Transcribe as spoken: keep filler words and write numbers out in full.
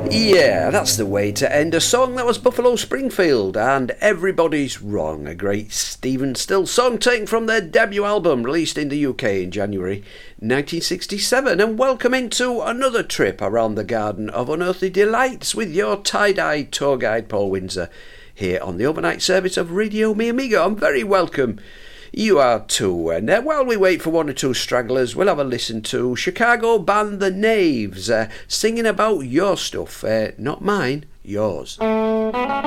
Yeah, that's the way to end a song. That was Buffalo Springfield and Everybody's Wrong, a great Stephen Stills song taken from their debut album released in the U K in January nineteen sixty-seven. And welcome into another trip around the Garden of Unearthly Delights with your tie-dyed tour guide Paul Windsor here on the overnight service of Radio Mi Amigo. I'm very welcome. You are too. And uh, while we wait for one or two stragglers, we'll have a listen to Chicago band The Knaves uh, singing about your stuff. Uh, not mine, yours.